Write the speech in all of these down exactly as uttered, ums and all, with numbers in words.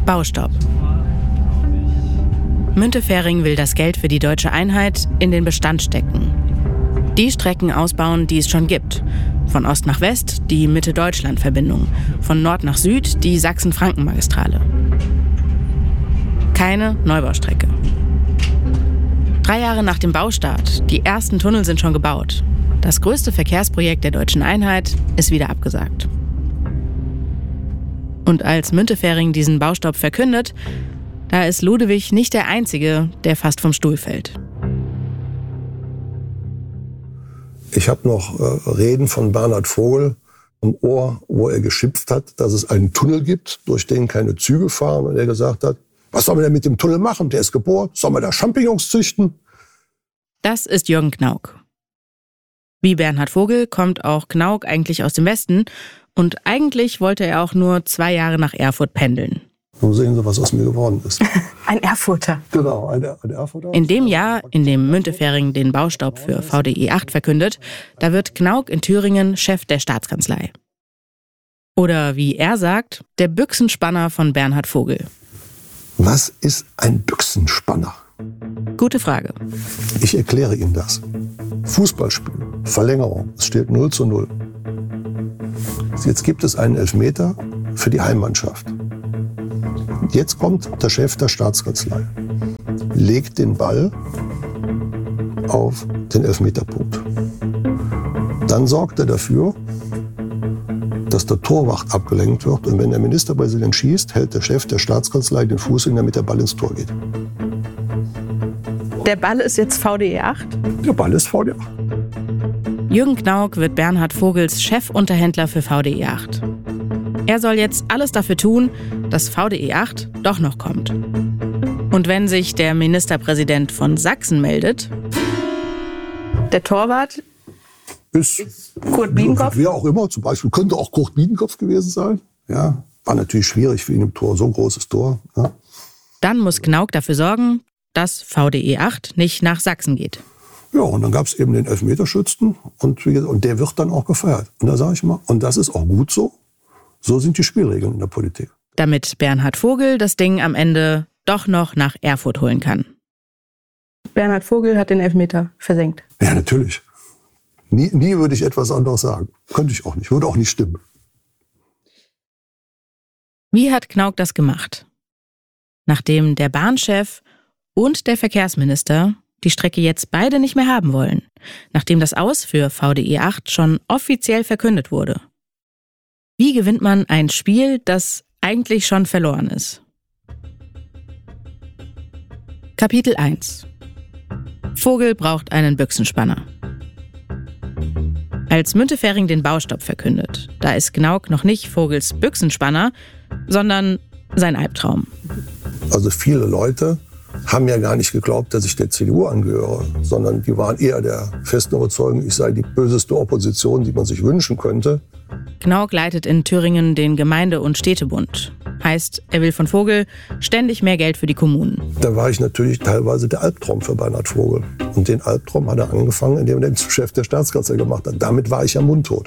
Baustopp. Müntefering will das Geld für die deutsche Einheit in den Bestand stecken. Die Strecken ausbauen, die es schon gibt. Von Ost nach West die Mitte-Deutschland-Verbindung. Von Nord nach Süd die Sachsen-Franken-Magistrale. Keine Neubaustrecke. Drei Jahre nach dem Baustart, die ersten Tunnel sind schon gebaut. Das größte Verkehrsprojekt der deutschen Einheit ist wieder abgesagt. Und als Müntefering diesen Baustopp verkündet, da ist Ludewig nicht der Einzige, der fast vom Stuhl fällt. Ich habe noch äh, Reden von Bernhard Vogel im Ohr, wo er geschimpft hat, dass es einen Tunnel gibt, durch den keine Züge fahren. Und er gesagt hat, was soll man denn mit dem Tunnel machen? Der ist gebohrt. Soll man da Champignons züchten? Das ist Jürgen Knauk. Wie Bernhard Vogel kommt auch Knauk eigentlich aus dem Westen. Und eigentlich wollte er auch nur zwei Jahre nach Erfurt pendeln. Nun sehen Sie, was aus mir geworden ist. Ein Erfurter. Genau, ein, ein Erfurter. In dem Jahr, in dem Müntefering den Baustopp für V D E acht verkündet, da wird Knauk in Thüringen Chef der Staatskanzlei. Oder wie er sagt, der Büchsenspanner von Bernhard Vogel. Was ist ein Büchsenspanner? Gute Frage. Ich erkläre Ihnen das. Fußballspiel, Verlängerung, es steht null zu null. Jetzt gibt es einen Elfmeter für die Heimmannschaft. Jetzt kommt der Chef der Staatskanzlei, legt den Ball auf den Elfmeterpunkt. Dann sorgt er dafür, dass der Torwart abgelenkt wird. Und wenn der Ministerpräsident schießt, hält der Chef der Staatskanzlei den Fuß hin, damit der Ball ins Tor geht. Der Ball ist jetzt V D E acht? Der Ball ist V D E acht. Jürgen Knauk wird Bernhard Vogels Chefunterhändler für V D E acht. Er soll jetzt alles dafür tun, dass V D E acht doch noch kommt. Und wenn sich der Ministerpräsident von Sachsen meldet, der Torwart ist Kurt Biedenkopf? Wer auch immer, zum Beispiel könnte auch Kurt Biedenkopf gewesen sein. Ja, war natürlich schwierig für ihn im Tor, so ein großes Tor. Ja. Dann muss Knauk dafür sorgen, dass V D E acht nicht nach Sachsen geht. Ja, und dann gab es eben den Elfmeterschützen und, und der wird dann auch gefeiert. Und da sage ich mal, und das ist auch gut so. So sind die Spielregeln in der Politik. Damit Bernhard Vogel das Ding am Ende doch noch nach Erfurt holen kann. Bernhard Vogel hat den Elfmeter versenkt. Ja, natürlich. Nie, nie würde ich etwas anderes sagen. Könnte ich auch nicht. Würde auch nicht stimmen. Wie hat Knauk das gemacht? Nachdem der Bahnchef und der Verkehrsminister die Strecke jetzt beide nicht mehr haben wollen. Nachdem das Aus für V D E acht schon offiziell verkündet wurde. Wie gewinnt man ein Spiel, das eigentlich schon verloren ist? Kapitel eins. Vogel braucht einen Büchsenspanner. Als Müntefering den Baustopp verkündet, da ist Knauk noch nicht Vogels Büchsenspanner, sondern sein Albtraum. Also viele Leute haben ja gar nicht geglaubt, dass ich der C D U angehöre, sondern die waren eher der festen Überzeugung, ich sei die böseste Opposition, die man sich wünschen könnte. Knauk leitet in Thüringen den Gemeinde- und Städtebund. Heißt, er will von Vogel ständig mehr Geld für die Kommunen. Da war ich natürlich teilweise der Albtraum für Bernhard Vogel. Und den Albtraum hat er angefangen, indem er den zum Chef der Staatskanzlei gemacht hat. Damit war ich ja mundtot.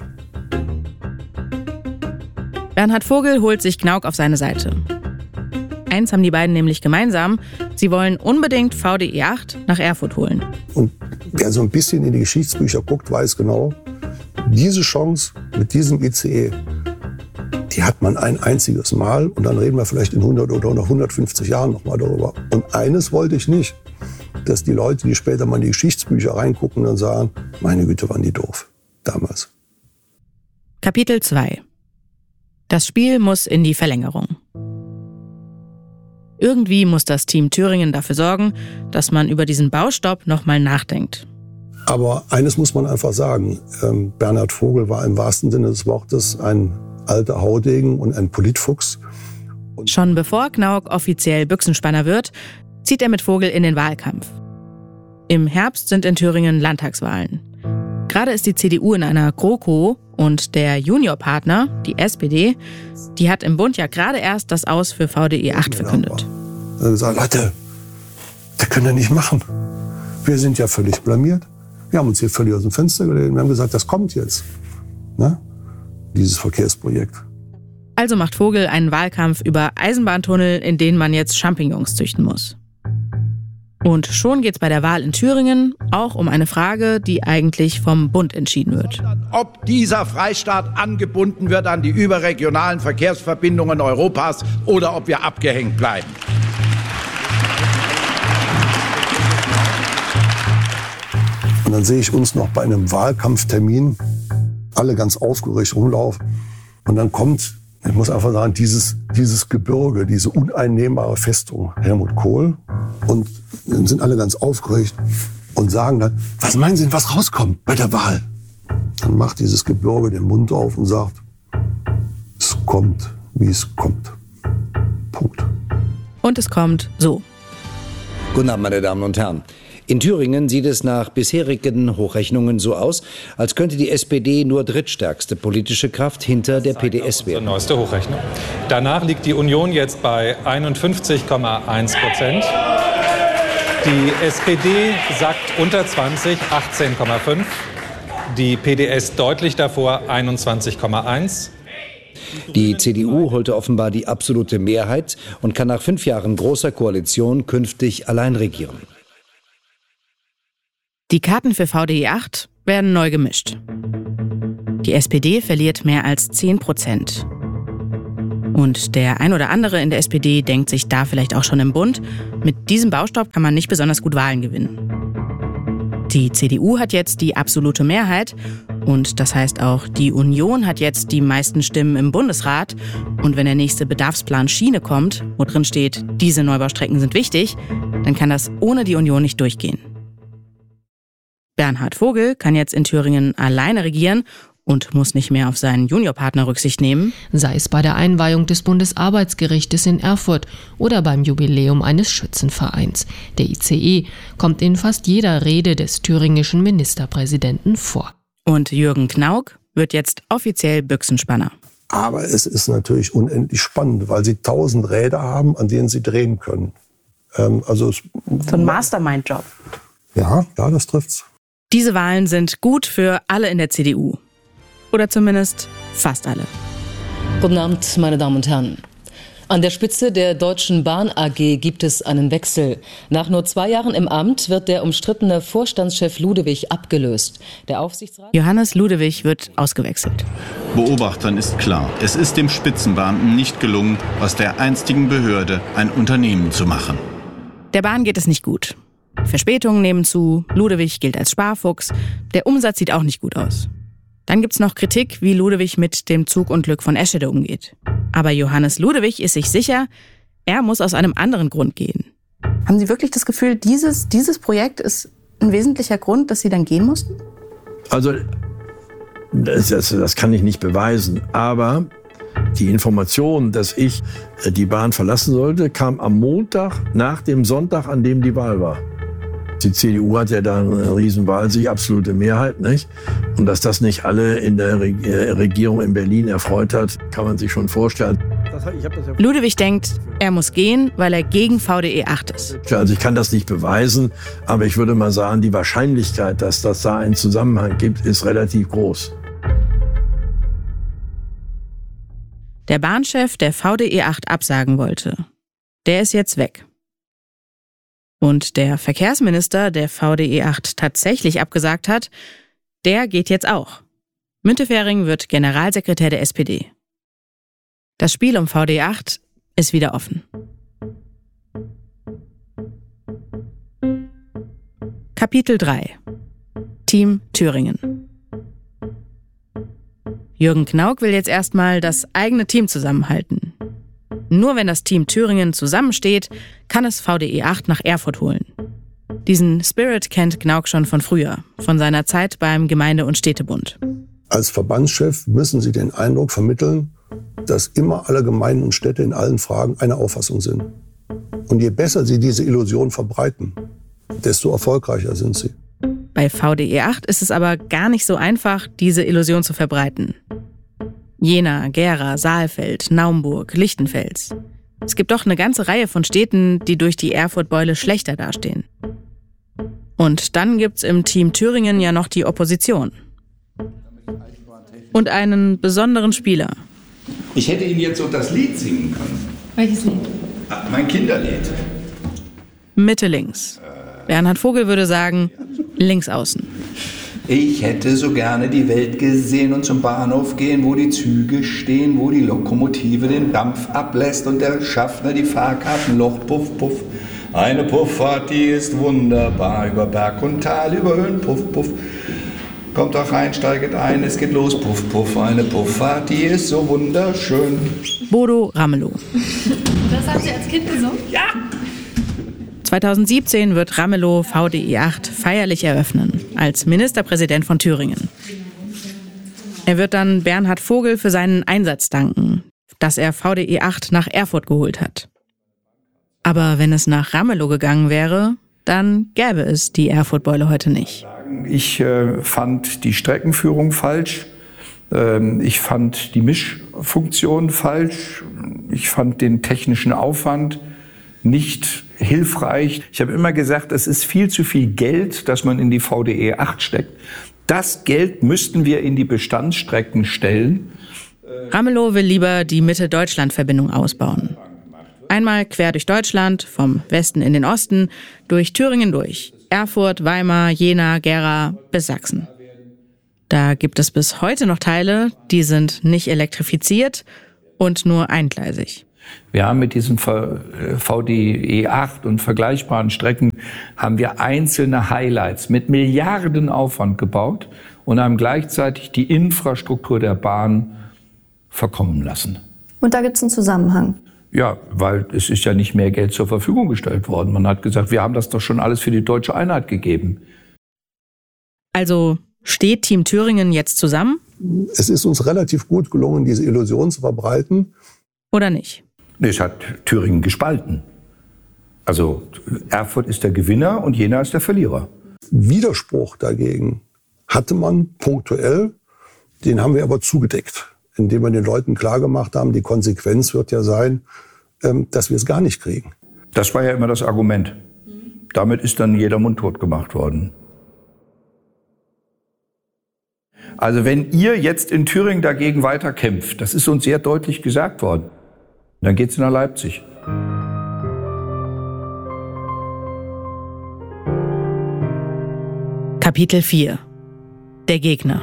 Bernhard Vogel holt sich Knauk auf seine Seite. Eins haben die beiden nämlich gemeinsam. Sie wollen unbedingt V D E acht nach Erfurt holen. Und wer so ein bisschen in die Geschichtsbücher guckt, weiß genau, diese Chance mit diesem I C E, die hat man ein einziges Mal. Und dann reden wir vielleicht in hundert oder noch hundertfünfzig Jahren noch mal darüber. Und eines wollte ich nicht, dass die Leute, die später mal in die Geschichtsbücher reingucken und sagen, meine Güte, waren die doof damals. Kapitel zwei. Das Spiel muss in die Verlängerung. Irgendwie muss das Team Thüringen dafür sorgen, dass man über diesen Baustopp noch mal nachdenkt. Aber eines muss man einfach sagen, ähm, Bernhard Vogel war im wahrsten Sinne des Wortes ein alter Haudegen und ein Politfuchs. Und Schon bevor Knauk offiziell Büchsenspanner wird, zieht er mit Vogel in den Wahlkampf. Im Herbst sind in Thüringen Landtagswahlen. Gerade ist die C D U in einer GroKo und der Juniorpartner, die S P D, die hat im Bund ja gerade erst das Aus für V D E acht verkündet. Er hat gesagt, Leute, das können wir nicht machen. Wir sind ja völlig blamiert. Wir haben uns hier völlig aus dem Fenster gelehnt. Wir haben gesagt, das kommt jetzt. Ne? Dieses Verkehrsprojekt. Also macht Vogel einen Wahlkampf über Eisenbahntunnel, in denen man jetzt Champignons züchten muss. Und schon geht's bei der Wahl in Thüringen auch um eine Frage, die eigentlich vom Bund entschieden wird. Ob dieser Freistaat angebunden wird an die überregionalen Verkehrsverbindungen Europas oder ob wir abgehängt bleiben. Und dann sehe ich uns noch bei einem Wahlkampftermin alle ganz aufgeregt rumlaufen. Und dann kommt, ich muss einfach sagen, dieses, dieses Gebirge, diese uneinnehmbare Festung Helmut Kohl. Und dann sind alle ganz aufgeregt und sagen dann, was meinen Sie denn, was rauskommt bei der Wahl? Dann macht dieses Gebirge den Mund auf und sagt, es kommt, wie es kommt. Punkt. Und es kommt so. Guten Abend, meine Damen und Herren. In Thüringen sieht es nach bisherigen Hochrechnungen so aus, als könnte die S P D nur drittstärkste politische Kraft hinter der P D S werden. Neueste Hochrechnung. Danach liegt die Union jetzt bei einundfünfzig Komma eins Prozent. Die S P D sackt unter zwanzig, achtzehn Komma fünf. Die P D S deutlich davor, einundzwanzig Komma eins. Die C D U holte offenbar die absolute Mehrheit und kann nach fünf Jahren großer Koalition künftig allein regieren. Die Karten für V D E acht werden neu gemischt. Die S P D verliert mehr als zehn Prozent. Und der ein oder andere in der S P D denkt sich da vielleicht auch schon im Bund, mit diesem Baustoff kann man nicht besonders gut Wahlen gewinnen. Die C D U hat jetzt die absolute Mehrheit und das heißt auch, die Union hat jetzt die meisten Stimmen im Bundesrat. Und wenn der nächste Bedarfsplan Schiene kommt, wo drin steht, diese Neubaustrecken sind wichtig, dann kann das ohne die Union nicht durchgehen. Bernhard Vogel kann jetzt in Thüringen alleine regieren und muss nicht mehr auf seinen Juniorpartner Rücksicht nehmen. Sei es bei der Einweihung des Bundesarbeitsgerichtes in Erfurt oder beim Jubiläum eines Schützenvereins. Der I C E kommt in fast jeder Rede des thüringischen Ministerpräsidenten vor. Und Jürgen Knauk wird jetzt offiziell Büchsenspanner. Aber es ist natürlich unendlich spannend, weil sie tausend Räder haben, an denen sie drehen können. Ähm, also es, so ein Mastermind-Job. Ja, ja, das trifft's. Diese Wahlen sind gut für alle in der C D U. Oder zumindest fast alle. Guten Abend, meine Damen und Herren. An der Spitze der Deutschen Bahn A G gibt es einen Wechsel. Nach nur zwei Jahren im Amt wird der umstrittene Vorstandschef Ludewig abgelöst. Der Aufsichtsrat Johannes Ludewig wird ausgewechselt. Beobachtern ist klar, es ist dem Spitzenbeamten nicht gelungen, aus der einstigen Behörde ein Unternehmen zu machen. Der Bahn geht es nicht gut. Verspätungen nehmen zu, Ludewig gilt als Sparfuchs, der Umsatz sieht auch nicht gut aus. Dann gibt's noch Kritik, wie Ludewig mit dem Zugunglück von Eschede umgeht. Aber Johannes Ludewig ist sich sicher, er muss aus einem anderen Grund gehen. Haben Sie wirklich das Gefühl, dieses, dieses Projekt ist ein wesentlicher Grund, dass Sie dann gehen mussten? Also, das, das, das kann ich nicht beweisen, aber die Information, dass ich die Bahn verlassen sollte, kam am Montag nach dem Sonntag, an dem die Wahl war. Die C D U hat ja da eine Riesenwahl, sich absolute Mehrheit, nicht? Und dass das nicht alle in der Regierung in Berlin erfreut hat, kann man sich schon vorstellen. Ludewig denkt, er muss gehen, weil er gegen V D E acht ist. Also ich kann das nicht beweisen, aber ich würde mal sagen, die Wahrscheinlichkeit, dass das da einen Zusammenhang gibt, ist relativ groß. Der Bahnchef, der V D E acht absagen wollte, der ist jetzt weg. Und der Verkehrsminister, der V D E acht tatsächlich abgesagt hat, der geht jetzt auch. Müntefering wird Generalsekretär der S P D. Das Spiel um V D E acht ist wieder offen. Kapitel drei. Team Thüringen. Jürgen Knauk will jetzt erstmal das eigene Team zusammenhalten. Nur wenn das Team Thüringen zusammensteht, kann es V D E acht nach Erfurt holen. Diesen Spirit kennt Knauk schon von früher, von seiner Zeit beim Gemeinde- und Städtebund. Als Verbandschef müssen Sie den Eindruck vermitteln, dass immer alle Gemeinden und Städte in allen Fragen einer Auffassung sind. Und je besser Sie diese Illusion verbreiten, desto erfolgreicher sind Sie. Bei V D E acht ist es aber gar nicht so einfach, diese Illusion zu verbreiten. Jena, Gera, Saalfeld, Naumburg, Lichtenfels. Es gibt doch eine ganze Reihe von Städten, die durch die Erfurt-Beule schlechter dastehen. Und dann gibt's im Team Thüringen ja noch die Opposition. Und einen besonderen Spieler. Ich hätte Ihnen jetzt so das Lied singen können. Welches Lied? Mein Kinderlied. Mitte links. Bernhard Vogel würde sagen, links außen. Ich hätte so gerne die Welt gesehen und zum Bahnhof gehen, wo die Züge stehen, wo die Lokomotive den Dampf ablässt und der Schaffner die Fahrkarten locht, puff, puff. Eine Pufffahrt, die ist wunderbar, über Berg und Tal, über Höhen, puff, puff. Kommt doch rein, steigt ein, es geht los, puff, puff. Eine Pufffahrt, die ist so wunderschön. Bodo Ramelow. Das haben Sie als Kind gesungen? Ja! zweitausendsiebzehn wird Ramelow V D E acht feierlich eröffnen, als Ministerpräsident von Thüringen. Er wird dann Bernhard Vogel für seinen Einsatz danken, dass er V D E acht nach Erfurt geholt hat. Aber wenn es nach Ramelow gegangen wäre, dann gäbe es die Erfurt-Beule heute nicht. Ich äh, fand die Streckenführung falsch. Ähm, ich fand die Mischfunktion falsch. Ich fand den technischen Aufwand nicht hilfreich. Ich habe immer gesagt, es ist viel zu viel Geld, das man in die V D E acht steckt. Das Geld müssten wir in die Bestandsstrecken stellen. Ramelow will lieber die Mitte-Deutschland-Verbindung ausbauen. Einmal quer durch Deutschland, vom Westen in den Osten, durch Thüringen durch. Erfurt, Weimar, Jena, Gera bis Sachsen. Da gibt es bis heute noch Teile, die sind nicht elektrifiziert und nur eingleisig. Wir haben mit diesen V D E acht und vergleichbaren Strecken haben wir einzelne Highlights mit Milliardenaufwand gebaut und haben gleichzeitig die Infrastruktur der Bahn verkommen lassen. Und da gibt es einen Zusammenhang? Ja, weil es ist ja nicht mehr Geld zur Verfügung gestellt worden. Man hat gesagt, wir haben das doch schon alles für die deutsche Einheit gegeben. Also steht Team Thüringen jetzt zusammen? Es ist uns relativ gut gelungen, diese Illusion zu verbreiten. Oder nicht? Es hat Thüringen gespalten. Also Erfurt ist der Gewinner und Jena ist der Verlierer. Widerspruch dagegen hatte man punktuell, den haben wir aber zugedeckt, indem wir den Leuten klargemacht haben, die Konsequenz wird ja sein, dass wir es gar nicht kriegen. Das war ja immer das Argument. Damit ist dann jeder mundtot gemacht worden. Also wenn ihr jetzt in Thüringen dagegen weiter kämpft, das ist uns sehr deutlich gesagt worden, dann geht's nach Leipzig. Kapitel vier. Der Gegner.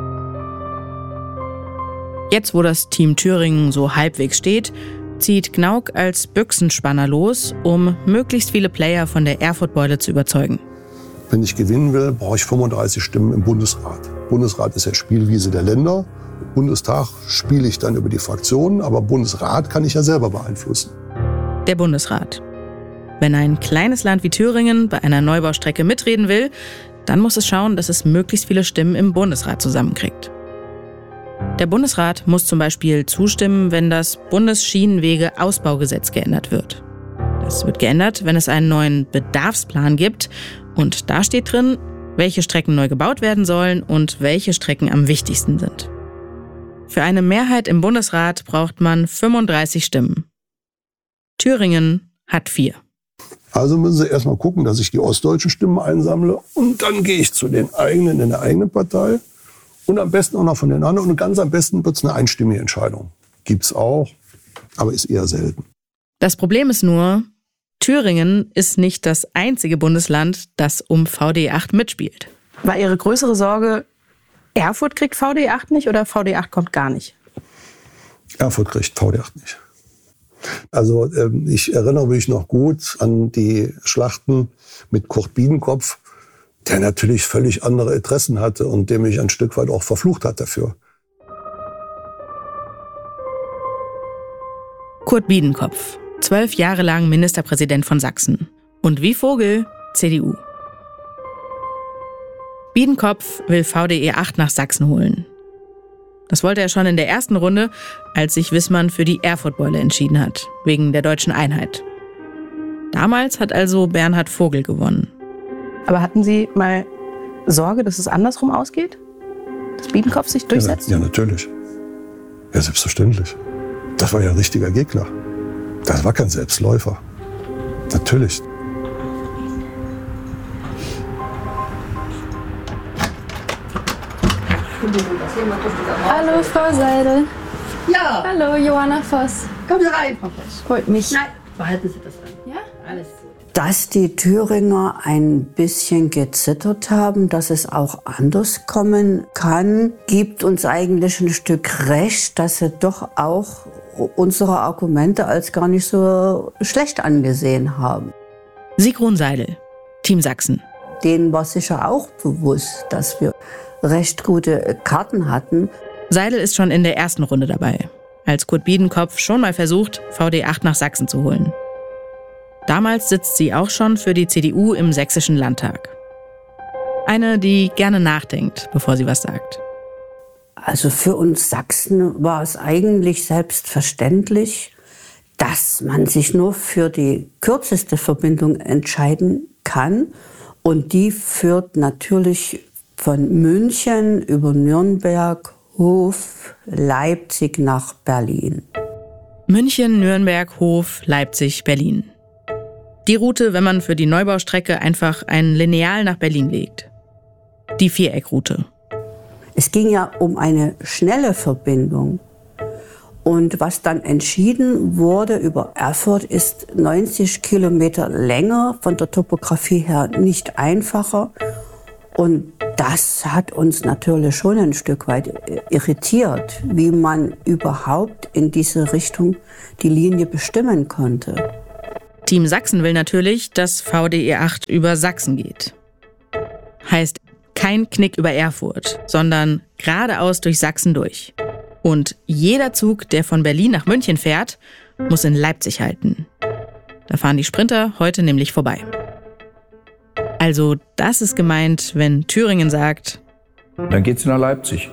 Jetzt, wo das Team Thüringen so halbwegs steht, zieht Gnauk als Büchsenspanner los, um möglichst viele Player von der Erfurt-Beule zu überzeugen. Wenn ich gewinnen will, brauche ich fünfunddreißig Stimmen im Bundesrat. Bundesrat ist ja Spielwiese der Länder. Bundestag spiele ich dann über die Fraktionen, aber Bundesrat kann ich ja selber beeinflussen. Der Bundesrat. Wenn ein kleines Land wie Thüringen bei einer Neubaustrecke mitreden will, dann muss es schauen, dass es möglichst viele Stimmen im Bundesrat zusammenkriegt. Der Bundesrat muss zum Beispiel zustimmen, wenn das Bundesschienenwege-Ausbaugesetz geändert wird. Das wird geändert, wenn es einen neuen Bedarfsplan gibt und da steht drin, welche Strecken neu gebaut werden sollen und welche Strecken am wichtigsten sind. Für eine Mehrheit im Bundesrat braucht man fünfunddreißig Stimmen. Thüringen hat vier. Also müssen Sie erstmal gucken, dass ich die ostdeutschen Stimmen einsammle und dann gehe ich zu den eigenen in der eigenen Partei und am besten auch noch von den anderen und ganz am besten wird es eine einstimmige Entscheidung. Gibt's auch, aber ist eher selten. Das Problem ist nur, Thüringen ist nicht das einzige Bundesland, das um V D E acht mitspielt. War Ihre größere Sorge, Erfurt kriegt V D E acht nicht oder V D E acht kommt gar nicht? Erfurt kriegt V D E acht nicht. Also ähm, ich erinnere mich noch gut an die Schlachten mit Kurt Biedenkopf, der natürlich völlig andere Interessen hatte und der mich ein Stück weit auch verflucht hat dafür. Kurt Biedenkopf, zwölf Jahre lang Ministerpräsident von Sachsen. Und wie Vogel, C D U. Biedenkopf will V D E acht nach Sachsen holen. Das wollte er schon in der ersten Runde, als sich Wissmann für die Erfurt-Beule entschieden hat, wegen der deutschen Einheit. Damals hat also Bernhard Vogel gewonnen. Aber hatten Sie mal Sorge, dass es andersrum ausgeht? Dass Biedenkopf sich durchsetzt? Ja, ja, natürlich. Ja, selbstverständlich. Das war ja ein richtiger Gegner. Das war kein Selbstläufer. Natürlich. Hallo, Frau Seidel. Ja. Hallo, Johanna Voss. Kommen Sie rein, Frau Voss. Freut mich. Nein, behalten Sie das an. Ja? Alles gut. Dass die Thüringer ein bisschen gezittert haben, dass es auch anders kommen kann, gibt uns eigentlich ein Stück recht, dass sie doch auch unsere Argumente als gar nicht so schlecht angesehen haben. Sigrun Seidel, Team Sachsen. Denen war sicher auch bewusst, dass wir recht gute Karten hatten. Seidel ist schon in der ersten Runde dabei, als Kurt Biedenkopf schon mal versucht, V D acht nach Sachsen zu holen. Damals sitzt sie auch schon für die C D U im Sächsischen Landtag. Eine, die gerne nachdenkt, bevor sie was sagt. Also für uns Sachsen war es eigentlich selbstverständlich, dass man sich nur für die kürzeste Verbindung entscheiden kann. Und die führt natürlich von München über Nürnberg, Hof, Leipzig nach Berlin. München, Nürnberg, Hof, Leipzig, Berlin. Die Route, wenn man für die Neubaustrecke einfach ein Lineal nach Berlin legt. Die Viereckroute. Es ging ja um eine schnelle Verbindung. Und was dann entschieden wurde über Erfurt, ist neunzig Kilometer länger, von der Topografie her nicht einfacher. Und das hat uns natürlich schon ein Stück weit irritiert, wie man überhaupt in diese Richtung die Linie bestimmen konnte. Team Sachsen will natürlich, dass V D E acht über Sachsen geht. Heißt kein Knick über Erfurt, sondern geradeaus durch Sachsen durch. Und jeder Zug, der von Berlin nach München fährt, muss in Leipzig halten. Da fahren die Sprinter heute nämlich vorbei. Also das ist gemeint, wenn Thüringen sagt, dann geht's nach Leipzig.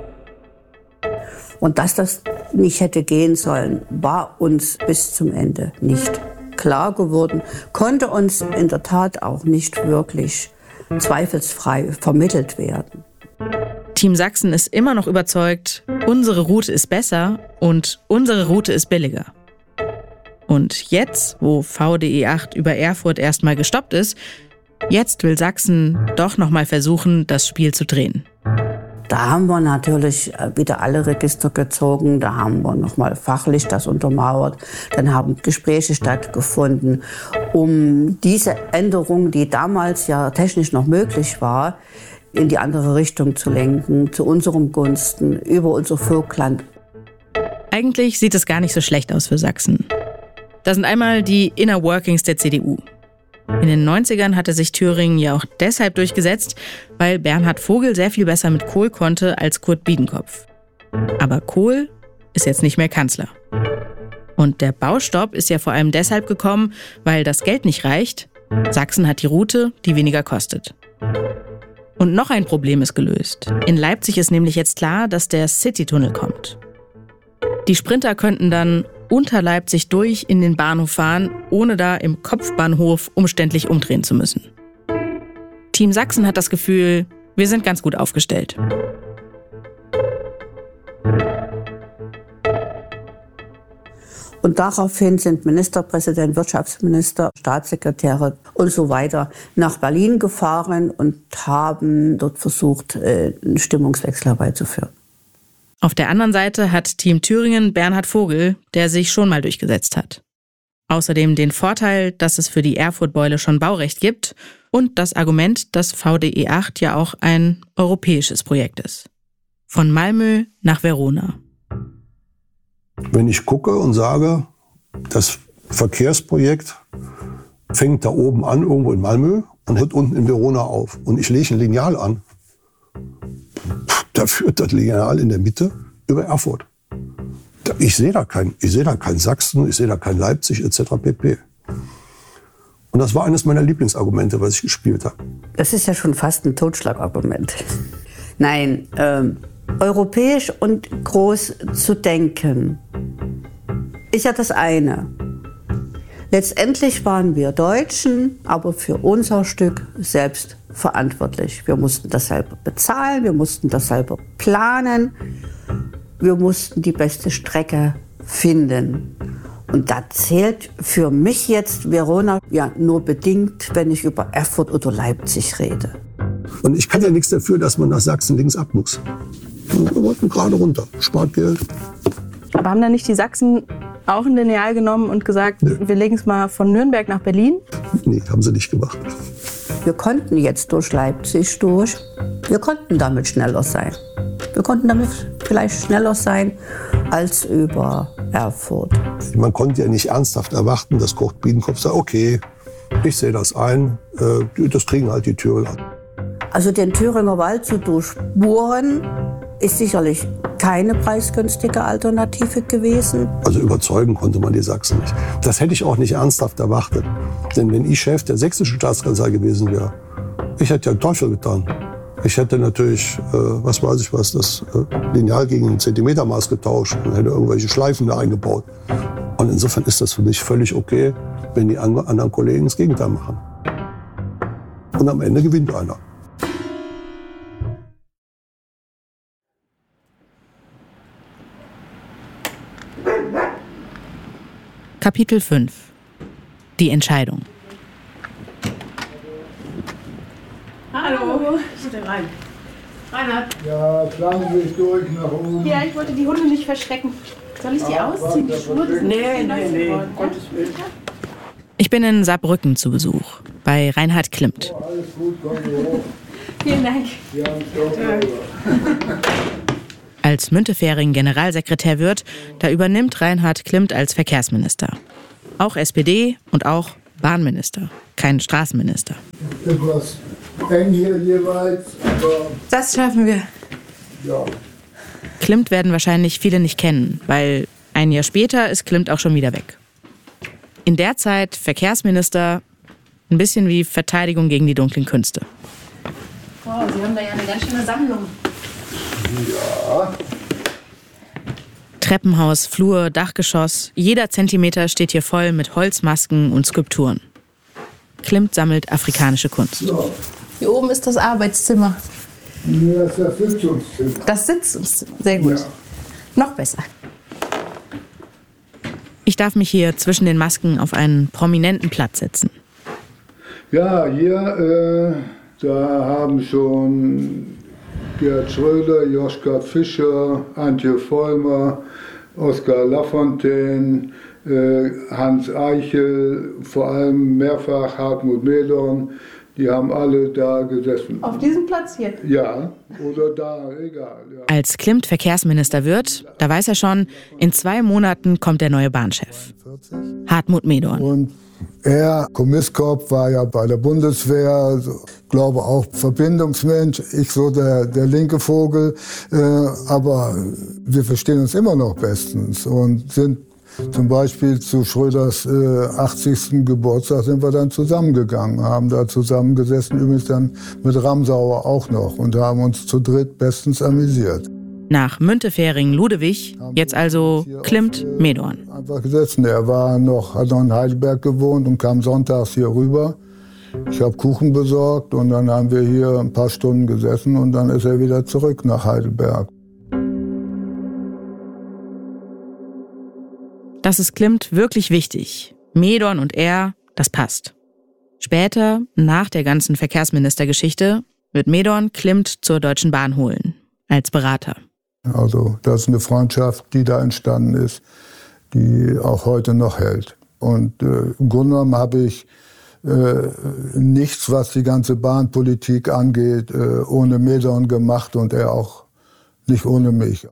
Und dass das nicht hätte gehen sollen, war uns bis zum Ende nicht klar geworden, konnte uns in der Tat auch nicht wirklich zweifelsfrei vermittelt werden. Team Sachsen ist immer noch überzeugt, unsere Route ist besser und unsere Route ist billiger. Und jetzt, wo V D E acht über Erfurt erstmal gestoppt ist, jetzt will Sachsen doch noch mal versuchen, das Spiel zu drehen. Da haben wir natürlich wieder alle Register gezogen, da haben wir noch mal fachlich das untermauert, dann haben Gespräche stattgefunden, um diese Änderung, die damals ja technisch noch möglich war, in die andere Richtung zu lenken, zu unserem Gunsten, über unser Vogtland. Eigentlich sieht es gar nicht so schlecht aus für Sachsen. Da sind einmal die Inner Workings der C D U. In den neunzigern hatte sich Thüringen ja auch deshalb durchgesetzt, weil Bernhard Vogel sehr viel besser mit Kohl konnte als Kurt Biedenkopf. Aber Kohl ist jetzt nicht mehr Kanzler. Und der Baustopp ist ja vor allem deshalb gekommen, weil das Geld nicht reicht. Sachsen hat die Route, die weniger kostet. Und noch ein Problem ist gelöst. In Leipzig ist nämlich jetzt klar, dass der Citytunnel kommt. Die Sprinter könnten dann unter Leipzig durch in den Bahnhof fahren, ohne da im Kopfbahnhof umständlich umdrehen zu müssen. Team Sachsen hat das Gefühl, wir sind ganz gut aufgestellt. Und daraufhin sind Ministerpräsident, Wirtschaftsminister, Staatssekretäre und so weiter nach Berlin gefahren und haben dort versucht, einen Stimmungswechsel herbeizuführen. Auf der anderen Seite hat Team Thüringen Bernhard Vogel, der sich schon mal durchgesetzt hat. Außerdem den Vorteil, dass es für die Erfurt-Beule schon Baurecht gibt und das Argument, dass V D E acht ja auch ein europäisches Projekt ist. Von Malmö nach Verona. Wenn ich gucke und sage, das Verkehrsprojekt fängt da oben an, irgendwo in Malmö, und hört unten in Verona auf, und ich lege ein Lineal an, da führt das Lineal in der Mitte über Erfurt. Ich sehe da kein, ich sehe da kein Sachsen, ich sehe da kein Leipzig et cetera pp. Und das war eines meiner Lieblingsargumente, was ich gespielt habe. Das ist ja schon fast ein Totschlagargument. Nein, ähm, europäisch und groß zu denken ist ja das eine. Letztendlich waren wir Deutschen, aber für unser Stück selbst verantwortlich. Wir mussten das selber bezahlen, wir mussten das selber planen, wir mussten die beste Strecke finden. Und da zählt für mich jetzt Verona ja nur bedingt, wenn ich über Erfurt oder Leipzig rede. Und ich kann ja nichts dafür, dass man nach Sachsen links ab muss. Wir wollten gerade runter, spart Geld. Aber haben dann nicht die Sachsen auch ein Lineal genommen und gesagt, nee, wir legen es mal von Nürnberg nach Berlin? Nee, haben sie nicht gemacht. Wir konnten jetzt durch Leipzig durch. Wir konnten damit schneller sein. Wir konnten damit vielleicht schneller sein als über Erfurt. Man konnte ja nicht ernsthaft erwarten, dass Kurt Biedenkopf sagt, okay, ich sehe das ein, äh, das kriegen halt die Thüringer. Also den Thüringer Wald zu durchbohren, ist sicherlich keine preisgünstige Alternative gewesen. Also überzeugen konnte man die Sachsen nicht. Das hätte ich auch nicht ernsthaft erwartet. Denn wenn ich Chef der sächsischen Staatskanzlei gewesen wäre, ich hätte ja den Teufel getan. Ich hätte natürlich, äh, was weiß ich was, das äh, Lineal gegen ein Zentimetermaß getauscht und hätte irgendwelche Schleifen da eingebaut. Und insofern ist das für mich völlig okay, wenn die anderen Kollegen das Gegenteil machen. Und am Ende gewinnt einer. Kapitel fünf. Die Entscheidung. Hallo. Bitte rein. Reinhard. Ja, schlagen Sie sich durch nach oben. Ja, ich wollte die Hunde nicht verschrecken. Soll ich die ausziehen? Die Schuhe? Nee, nee, nee. Gottes Willen. Ich bin in Saarbrücken zu Besuch, bei Reinhard Klimmt. Oh, alles gut, kommen Sie hoch. Vielen Dank. Sie haben Stopp. Als Müntefering Generalsekretär wird, da übernimmt Reinhard Klimmt als Verkehrsminister. Auch S P D und auch Bahnminister, kein Straßenminister. Etwas eng hier jeweils, aber Das schaffen wir. ja. Klimmt werden wahrscheinlich viele nicht kennen, weil ein Jahr später ist Klimmt auch schon wieder weg. In der Zeit Verkehrsminister, ein bisschen wie Verteidigung gegen die dunklen Künste. Wow, Sie haben da ja eine ganz schöne Sammlung. Ja. Treppenhaus, Flur, Dachgeschoss, jeder Zentimeter steht hier voll mit Holzmasken und Skulpturen. Klimmt sammelt afrikanische Kunst. So. Hier oben ist das Arbeitszimmer. Hier ist das Sitzungszimmer. Das Sitzungszimmer. Sehr gut. Ja. Noch besser. Ich darf mich hier zwischen den Masken auf einen prominenten Platz setzen. Ja, hier, äh, da haben schon Gerd Schröder, Joschka Fischer, Antje Vollmer, Oskar Lafontaine, äh, Hans Eichel, vor allem mehrfach Hartmut Medorn, die haben alle da gesessen. Auf diesem Platz hier? Ja, oder da, egal. Ja. Als Klimmt Verkehrsminister wird, da weiß er schon, in zwei Monaten kommt der neue Bahnchef. Hartmut Medorn. Und er, Kommisskopf, war ja bei der Bundeswehr, also, glaube auch Verbindungsmensch, ich so der, der linke Vogel, äh, aber wir verstehen uns immer noch bestens und sind zum Beispiel zu Schröders äh, achtzigsten Geburtstag sind wir dann zusammengegangen, haben da zusammengesessen, übrigens dann mit Ramsauer auch noch und haben uns zu dritt bestens amüsiert. Nach Müntefering Ludewig, jetzt also Klimmt Medorn. Einfach gesessen. Er war noch, hat noch in Heidelberg gewohnt und kam sonntags hier rüber. Ich habe Kuchen besorgt und dann haben wir hier ein paar Stunden gesessen und dann ist er wieder zurück nach Heidelberg. Das ist Klimmt wirklich wichtig. Medorn und er, das passt. Später, nach der ganzen Verkehrsministergeschichte, wird Medorn Klimmt zur Deutschen Bahn holen, als Berater. Also das ist eine Freundschaft, die da entstanden ist, die auch heute noch hält. Und äh, im Grunde genommen habe ich äh, nichts, was die ganze Bahnpolitik angeht, äh, ohne Medorn gemacht und er auch nicht ohne mich.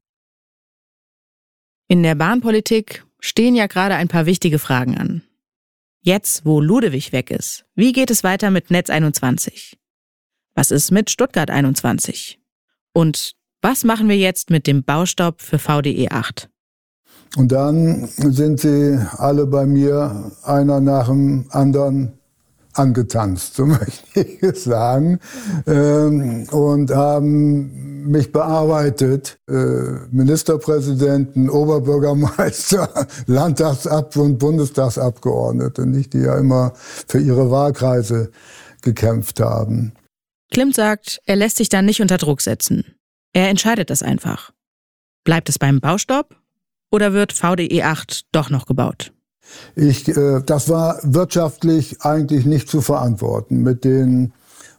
In der Bahnpolitik stehen ja gerade ein paar wichtige Fragen an. Jetzt, wo Ludewig weg ist, wie geht es weiter mit Netz einundzwanzig? Was ist mit Stuttgart einundzwanzig? Und was machen wir jetzt mit dem Baustopp für V D E acht? Und dann sind sie alle bei mir, einer nach dem anderen, angetanzt, so möchte ich es sagen, ähm, und haben mich bearbeitet. Äh, Ministerpräsidenten, Oberbürgermeister, Landtagsab- und Bundestagsabgeordnete, nicht, die ja immer für ihre Wahlkreise gekämpft haben. Klimmt sagt, er lässt sich dann nicht unter Druck setzen. Er entscheidet das einfach. Bleibt es beim Baustopp oder wird V D E acht doch noch gebaut? Ich, äh, das war wirtschaftlich eigentlich nicht zu verantworten mit den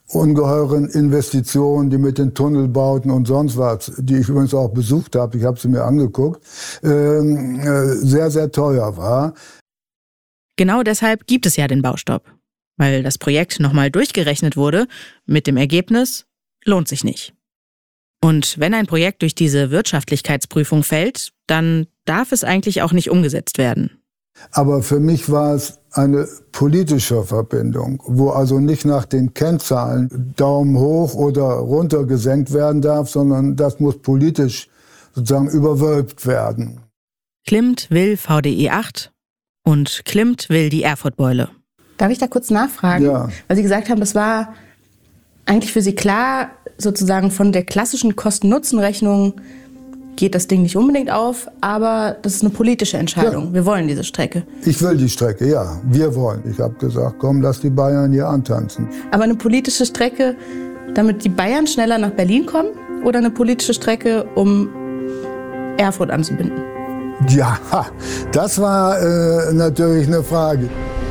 ungeheuren Investitionen, die mit den Tunnelbauten und sonst was, die ich übrigens auch besucht habe, ich habe sie mir angeguckt, ähm, äh, sehr, sehr teuer war. Genau deshalb gibt es ja den Baustopp. Weil das Projekt nochmal durchgerechnet wurde, mit dem Ergebnis, lohnt sich nicht. Und wenn ein Projekt durch diese Wirtschaftlichkeitsprüfung fällt, dann darf es eigentlich auch nicht umgesetzt werden. Aber für mich war es eine politische Verbindung, wo also nicht nach den Kennzahlen Daumen hoch oder runter gesenkt werden darf, sondern das muss politisch sozusagen überwölbt werden. Klimt will V D E acht und Klimt will die Erfurt-Beule. Darf ich da kurz nachfragen? Ja. Weil Sie gesagt haben, das war eigentlich für Sie klar, sozusagen von der klassischen Kosten-Nutzen-Rechnung geht das Ding nicht unbedingt auf, aber das ist eine politische Entscheidung. Ja. Wir wollen diese Strecke. Ich will die Strecke, ja. Wir wollen. Ich habe gesagt, komm, lass die Bayern hier antanzen. Aber eine politische Strecke, damit die Bayern schneller nach Berlin kommen? Oder eine politische Strecke, um Erfurt anzubinden? Ja, das war äh, natürlich eine Frage.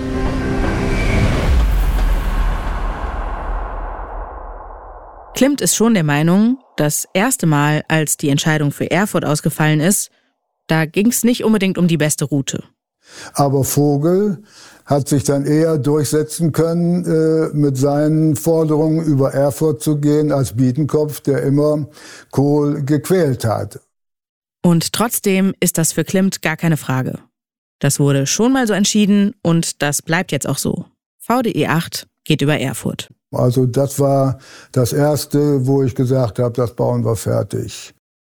Klimt ist schon der Meinung, das erste Mal, als die Entscheidung für Erfurt ausgefallen ist, da ging es nicht unbedingt um die beste Route. Aber Vogel hat sich dann eher durchsetzen können, äh, mit seinen Forderungen über Erfurt zu gehen, als Biedenkopf, der immer Kohl gequält hat. Und trotzdem ist das für Klimt gar keine Frage. Das wurde schon mal so entschieden und das bleibt jetzt auch so. V D E acht geht über Erfurt. Also das war das Erste, wo ich gesagt habe, das bauen wir fertig.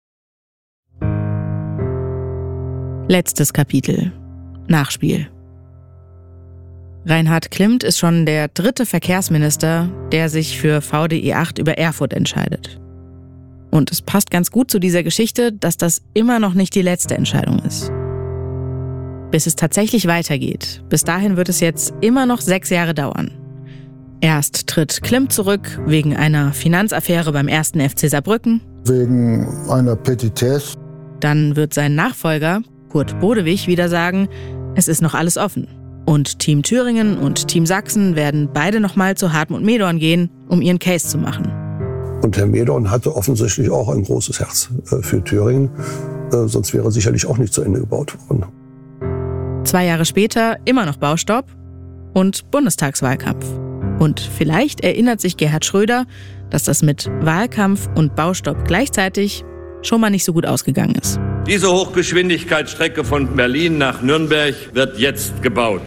Letztes Kapitel. Nachspiel. Reinhard Klimt ist schon der dritte Verkehrsminister, der sich für V D E acht über Erfurt entscheidet. Und es passt ganz gut zu dieser Geschichte, dass das immer noch nicht die letzte Entscheidung ist. Bis es tatsächlich weitergeht, bis dahin wird es jetzt immer noch sechs Jahre dauern. Erst tritt Klimt zurück wegen einer Finanzaffäre beim ersten F C Saarbrücken. Wegen einer Petitesse. Dann wird sein Nachfolger, Kurt Bodewig, wieder sagen, es ist noch alles offen. Und Team Thüringen und Team Sachsen werden beide nochmal zu Hartmut Medorn gehen, um ihren Case zu machen. Und Herr Medorn hatte offensichtlich auch ein großes Herz für Thüringen. Sonst wäre sicherlich auch nicht zu Ende gebaut worden. Zwei Jahre später immer noch Baustopp und Bundestagswahlkampf. Und vielleicht erinnert sich Gerhard Schröder, dass das mit Wahlkampf und Baustopp gleichzeitig schon mal nicht so gut ausgegangen ist. Diese Hochgeschwindigkeitsstrecke von Berlin nach Nürnberg wird jetzt gebaut.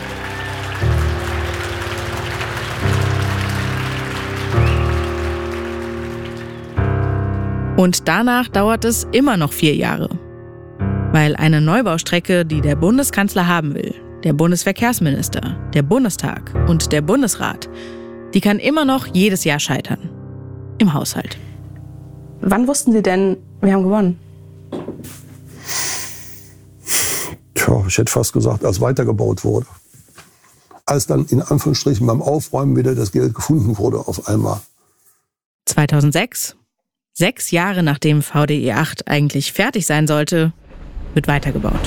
Und danach dauert es immer noch vier Jahre. Weil eine Neubaustrecke, die der Bundeskanzler haben will, der Bundesverkehrsminister, der Bundestag und der Bundesrat, die kann immer noch jedes Jahr scheitern. Im Haushalt. Wann wussten Sie denn, wir haben gewonnen? Tja, ich hätte fast gesagt, als weitergebaut wurde. Als dann in Anführungsstrichen beim Aufräumen wieder das Geld gefunden wurde auf einmal. zweitausendsechs, sechs Jahre nachdem V D E acht eigentlich fertig sein sollte, wird weitergebaut.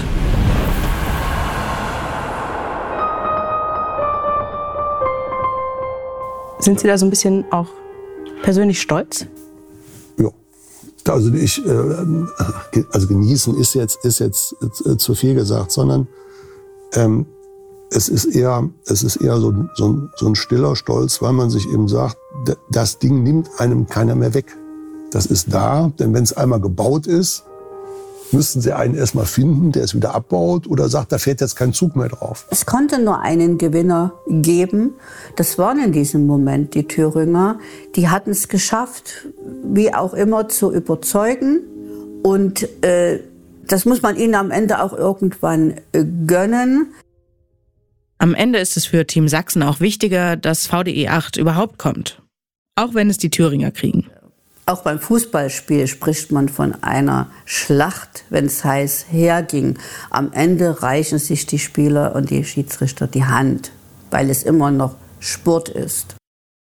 Sind Sie da so ein bisschen auch persönlich stolz? Ja. Also ich, also genießen ist jetzt, ist jetzt zu viel gesagt, sondern ähm, es ist eher, es ist eher so, so, ein, so ein stiller Stolz, weil man sich eben sagt, das Ding nimmt einem keiner mehr weg. Das ist da, denn wenn es einmal gebaut ist, müssten sie einen erstmal finden, der es wieder abbaut oder sagt, da fährt jetzt kein Zug mehr drauf. Es konnte nur einen Gewinner geben. Das waren in diesem Moment die Thüringer. Die hatten es geschafft, wie auch immer, zu überzeugen. Und äh, das muss man ihnen am Ende auch irgendwann äh, gönnen. Am Ende ist es für Team Sachsen auch wichtiger, dass V D E acht überhaupt kommt. Auch wenn es die Thüringer kriegen. Auch beim Fußballspiel spricht man von einer Schlacht, wenn es heiß herging. Am Ende reichen sich die Spieler und die Schiedsrichter die Hand, weil es immer noch Sport ist.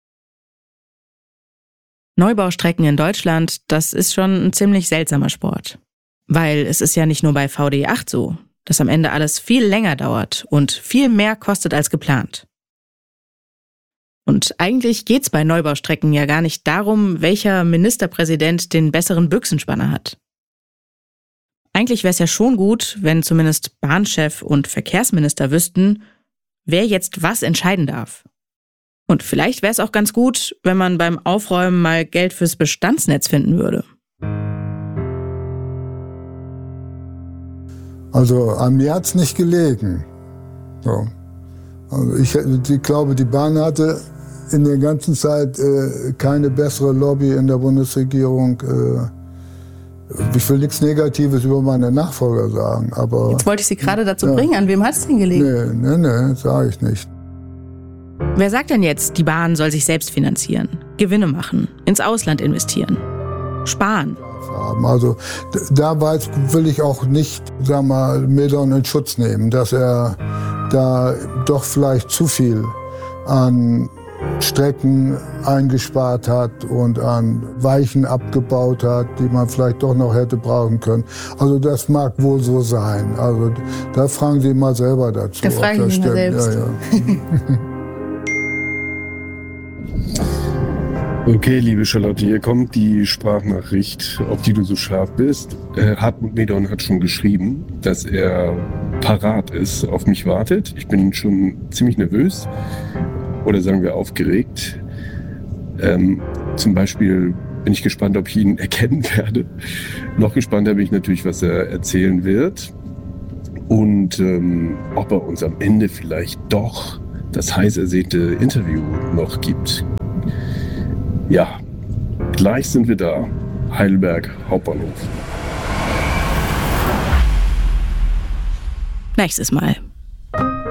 Neubaustrecken in Deutschland, das ist schon ein ziemlich seltsamer Sport. Weil es ist ja nicht nur bei V D E acht so, dass am Ende alles viel länger dauert und viel mehr kostet als geplant. Und eigentlich geht's bei Neubaustrecken ja gar nicht darum, welcher Ministerpräsident den besseren Büchsenspanner hat. Eigentlich wäre es ja schon gut, wenn zumindest Bahnchef und Verkehrsminister wüssten, wer jetzt was entscheiden darf. Und vielleicht wäre es auch ganz gut, wenn man beim Aufräumen mal Geld fürs Bestandsnetz finden würde. Also an mir hat's nicht gelegen. So. Also ich, ich glaube, die Bahn hatte in der ganzen Zeit äh, keine bessere Lobby in der Bundesregierung. Äh, ich will nichts Negatives über meine Nachfolger sagen, aber... Jetzt wollte ich Sie gerade dazu ja. bringen. An wem hat es denn gelegen? Nee, nee, nee, sage ich nicht. Wer sagt denn jetzt, die Bahn soll sich selbst finanzieren, Gewinne machen, ins Ausland investieren, sparen? Also da will ich auch nicht, sag mal, Medon in Schutz nehmen, dass er da doch vielleicht zu viel an Strecken eingespart hat und an Weichen abgebaut hat, die man vielleicht doch noch hätte brauchen können. Also das mag wohl so sein. Also da fragen Sie mal selber dazu. Da frage ich mich mal selbst. Ja, ja. Okay, liebe Charlotte, hier kommt die Sprachnachricht, auf die du so scharf bist. Äh, Hartmut Medon hat schon geschrieben, dass er parat ist, auf mich wartet. Ich bin schon ziemlich nervös oder sagen wir aufgeregt. Ähm, zum Beispiel bin ich gespannt, ob ich ihn erkennen werde. Noch gespannter bin ich natürlich, was er erzählen wird. Und ähm, ob er uns am Ende vielleicht doch das heiß ersehnte Interview noch gibt. Ja, gleich sind wir da. Heidelberg Hauptbahnhof. Nächstes Mal